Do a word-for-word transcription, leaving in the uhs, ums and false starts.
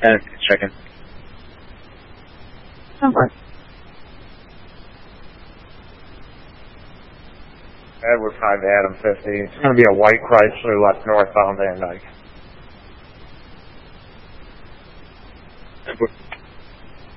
Uh, checking. Somewhere. Edward five to Adam fifty. It's going to be a white Chrysler left northbound Van Dyke. Edward